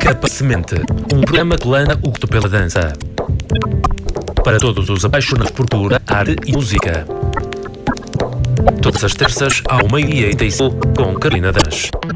Capa Semente, um programa que lana o gosto pela dança. Para todos os apaixonados por cultura, arte e música. Todas as terças ao meio-dia e 10 com Carolina Das.